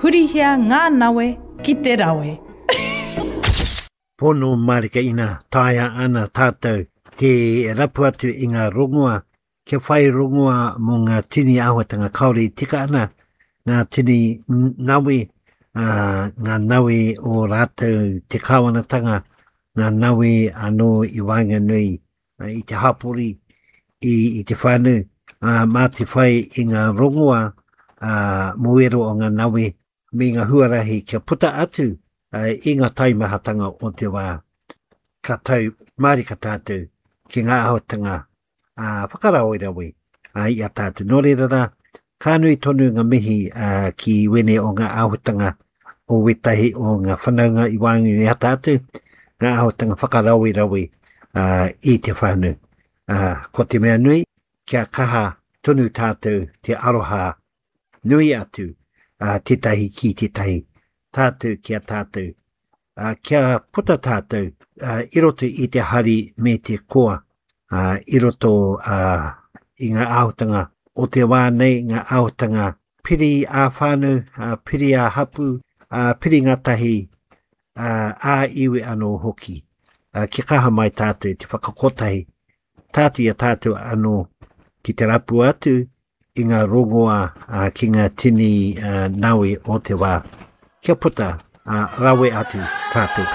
hurihia ngā nawe ki te rawe. Pono marika ina taia ana tātou te rapu atu i ngā rongoa, kia whai rongoa mo ngā tini āhuatanga kaore tika ana, ngā tini nawe, ngā nawe o rātou te kāwanatanga, ngā nawe anō i wāinga nui, i te hapori, i te whānu, mā te whai i ngā rongoa, moero o ngā nawe, me ngā huarahi kia puta atu, i ngā taimahatanga o te wā. Ka tau, marika tātou, ki ngā ahotanga, whakarao i rawe, i a tātou. Nō reira, ka nui tonu ngā mihi ki wene o ngā ahotanga o wetahi o ngā whanaunga i wāngu ni a tātou, ngā ahotanga whakarao i rawe i te whānu. Ko te mea nui, kia kaha tonu tātou te aroha nui atu, tetahi ki tetahi, tātou kia tātou. Kia puta tātou, i roto i te hari me te koa, i roto i ngā ahotanga o te wā nei, ngā ahotanga piri a whānu, piri a hapu, piri ngatahi, a iwi anō hoki. Kia kaha mai tātou te whakakotahi, tātou ia tātou anō ki te rapu atu i ngā rongoa ki ngā tini nawe o te wā. Kia puta, rawe atu tātou.